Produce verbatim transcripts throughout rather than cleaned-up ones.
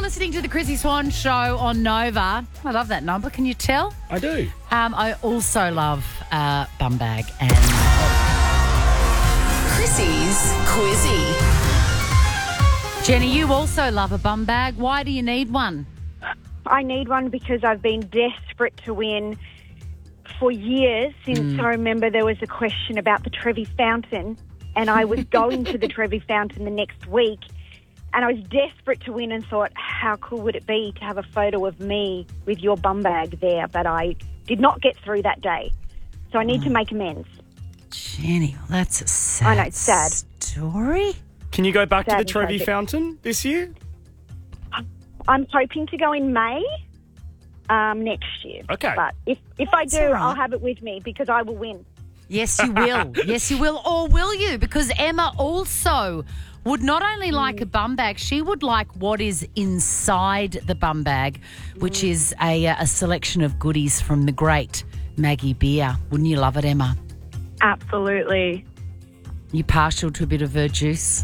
listening to the Chrissy Swan Show on Nova. I love that number. Can you tell? I do. Um, I also love uh, bum bag and Chrissy's Quizzy. Jenny. You also love a bum bag. Why do you need one? I need one because I've been desperate to win for years since Mm. I remember there was a question about the Trevi Fountain, and I was going to the Trevi Fountain the next week, and I was desperate to win and thought, how cool would it be to have a photo of me with your bum bag there, but I did not get through that day. So I need Oh. to make amends. Jenny, well, that's a sad, I know, it's sad. story. Can you go back Sad to the and Trevi tragic. Fountain this year? I'm hoping to go in May um, next year. Okay. But if, if I That's do, all right. I'll have it with me because I will win. Yes, you will. Yes, you will. Or will you? Because Emma also would not only like a bum bag, she would like what is inside the bum bag, which is a, a selection of goodies from the great Maggie Beer. Wouldn't you love it, Emma? Absolutely. You partial to a bit of her juice?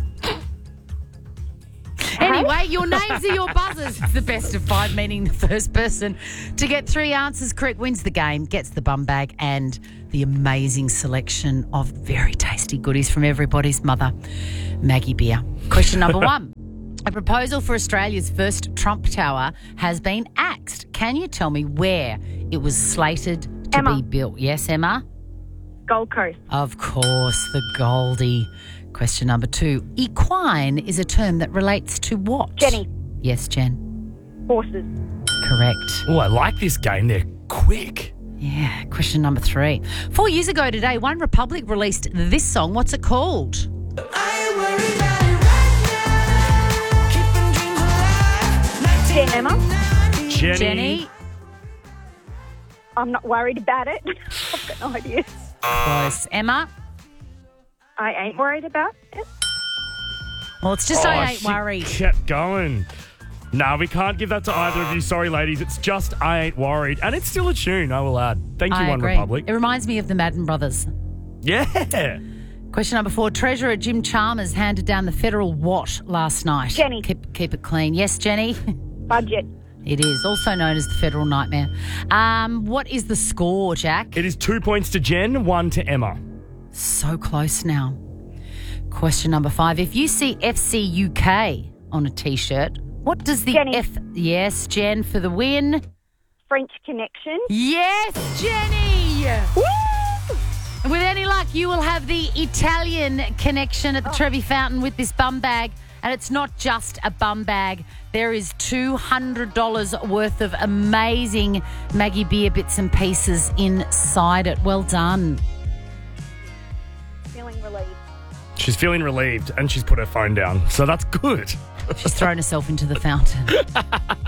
Anyway, your names are your buzzers. It's the best of five, meaning the first person to get three answers correct wins the game, gets the bum bag and the amazing selection of very tasty goodies from everybody's mother, Maggie Beer. Question number one. A proposal for Australia's first Trump Tower has been axed. Can you tell me where it was slated to Emma. be built? Yes, Emma? Gold Coast. Of course, the Goldie. Question number two. Equine is a term that relates to what? Jenny. Yes, Jen. Horses. Correct. Oh, I like this game. They're quick. Yeah. Question number three. Four years ago today, One Republic released this song. What's it called? Jen, Emma. Jenny. Jenny. I'm not worried about it. I've got no idea. Was Emma? I ain't worried about it. Well, it's just Oh, I ain't she worried. kept going. No, we can't give that to either of you. Sorry, ladies. It's just I ain't worried. And it's still a tune, I will add. Thank you, I One agree. Republic. It reminds me of the Madden Brothers. Yeah. Question number four. Treasurer Jim Chalmers handed down the federal what last night? Jenny. Keep, keep it clean. Yes, Jenny? Budget. It is, also known as the federal nightmare. Um, what is the score, Jack? It is two points to Jen, one to Emma. So close now. Question number five. If you see F C U K on a T-shirt, what does the Jenny. F... Yes, Jen, for the win. French Connection. Yes, Jenny! Woo! And with any luck, you will have the Italian connection at the Trevi Fountain with this bum bag. And it's not just a bum bag. There is two hundred dollars worth of amazing Maggie Beer bits and pieces inside it. Well done. Feeling relieved. She's feeling relieved and she's put her phone down. So that's good. She's thrown herself into the fountain.